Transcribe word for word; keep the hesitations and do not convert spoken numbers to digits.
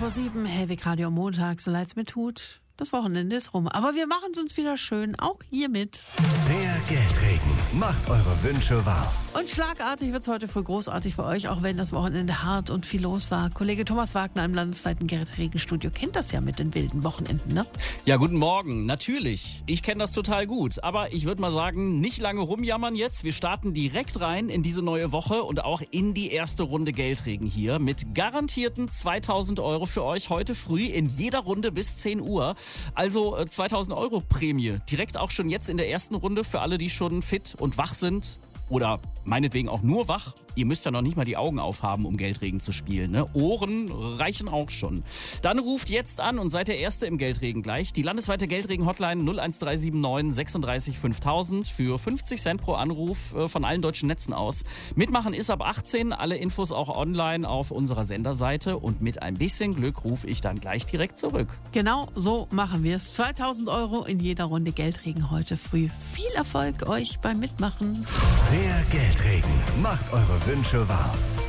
vor sieben, Hellwig Radio Montag, so leid's mir tut. Das Wochenende ist rum, aber wir machen es uns wieder schön, auch hiermit. Der Geldregen macht eure Wünsche wahr. Und schlagartig wird's heute voll großartig für euch, auch wenn das Wochenende hart und viel los war. Kollege Thomas Wagner im landesweiten Geldregenstudio kennt das ja mit den wilden Wochenenden, ne? Ja, guten Morgen. Natürlich. Ich kenne das total gut. Aber ich würde mal sagen, nicht lange rumjammern jetzt. Wir starten direkt rein in diese neue Woche und auch in die erste Runde Geldregen hier mit garantierten zweitausend Euro für euch heute früh in jeder Runde bis zehn Uhr. Also äh, zweitausend Euro Prämie. Direkt auch schon jetzt in der ersten Runde für alle, die schon fit und wach sind. Oder meinetwegen auch nur wach. Ihr müsst ja noch nicht mal die Augen aufhaben, um Geldregen zu spielen, ne? Ohren reichen auch schon. Dann ruft jetzt an und seid der Erste im Geldregen gleich. Die landesweite Geldregen-Hotline null eins drei sieben neun sechsunddreißig fünftausend für fünfzig Cent pro Anruf äh, von allen deutschen Netzen aus. Mitmachen ist ab achtzehn, alle Infos auch online auf unserer Senderseite. Und mit ein bisschen Glück rufe ich dann gleich direkt zurück. Genau so machen wir es. zweitausend Euro in jeder Runde Geldregen heute früh. Viel Erfolg euch beim Mitmachen. Der Geldregen macht eure Wünsche wahr.